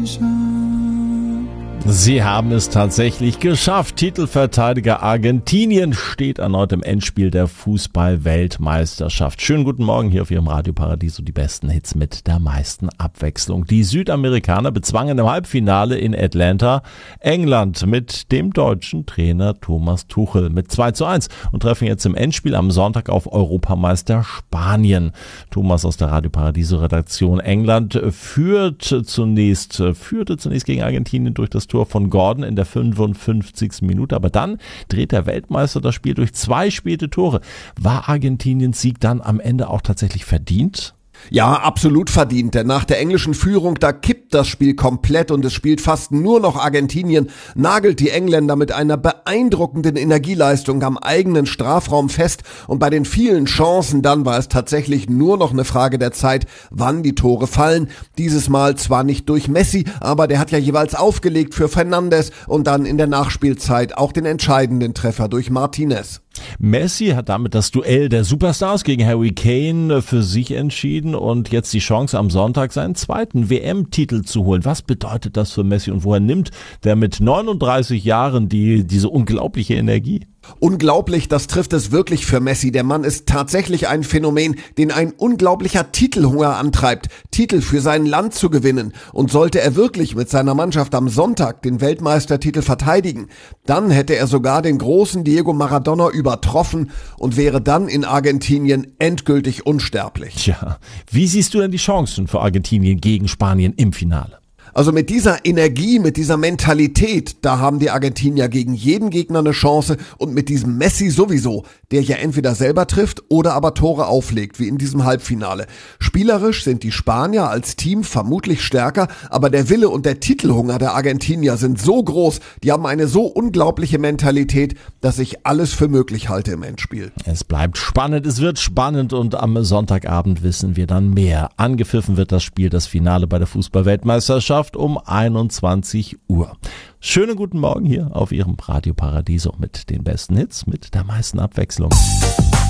Sie haben es tatsächlich geschafft. Titelverteidiger Argentinien steht erneut im Endspiel der Fußball-Weltmeisterschaft. Schönen guten Morgen hier auf Ihrem Radio Paradiso, die besten Hits mit der meisten Abwechslung. Die Südamerikaner bezwangen im Halbfinale in Atlanta England mit dem deutschen Trainer Thomas Tuchel mit 2:1 und treffen jetzt im Endspiel am Sonntag auf Europameister Spanien. Thomas aus der Radio Paradiso Redaktion. England führte zunächst gegen Argentinien durch das Tor von Gordon in der 55. Minute, aber dann dreht der Weltmeister das Spiel durch 2 späte Tore. War Argentiniens Sieg dann am Ende auch tatsächlich verdient? Ja, absolut verdient, denn nach der englischen Führung, da kippt das Spiel komplett und es spielt fast nur noch Argentinien, nagelt die Engländer mit einer beeindruckenden Energieleistung am eigenen Strafraum fest und bei den vielen Chancen dann war es tatsächlich nur noch eine Frage der Zeit, wann die Tore fallen. Dieses Mal zwar nicht durch Messi, aber der hat ja jeweils aufgelegt für Fernandes und dann in der Nachspielzeit auch den entscheidenden Treffer durch Martinez. Messi hat damit das Duell der Superstars gegen Harry Kane für sich entschieden und jetzt die Chance am Sonntag seinen zweiten WM-Titel zu holen. Was bedeutet das für Messi und woher nimmt der mit 39 Jahren diese unglaubliche Energie? Unglaublich, das trifft es wirklich für Messi. Der Mann ist tatsächlich ein Phänomen, den ein unglaublicher Titelhunger antreibt, Titel für sein Land zu gewinnen. Und sollte er wirklich mit seiner Mannschaft am Sonntag den Weltmeistertitel verteidigen, dann hätte er sogar den großen Diego Maradona übertroffen und wäre dann in Argentinien endgültig unsterblich. Tja, wie siehst du denn die Chancen für Argentinien gegen Spanien im Finale? Also mit dieser Energie, mit dieser Mentalität, da haben die Argentinier gegen jeden Gegner eine Chance und mit diesem Messi sowieso, der ja entweder selber trifft oder aber Tore auflegt, wie in diesem Halbfinale. Spielerisch sind die Spanier als Team vermutlich stärker, aber der Wille und der Titelhunger der Argentinier sind so groß, die haben eine so unglaubliche Mentalität, dass ich alles für möglich halte im Endspiel. Es bleibt spannend, es wird spannend und am Sonntagabend wissen wir dann mehr. Angepfiffen wird das Spiel, das Finale bei der Fußball-Weltmeisterschaft um 21 Uhr. Schönen guten Morgen hier auf Ihrem Radio Paradiso mit den besten Hits, mit der meisten Abwechslung.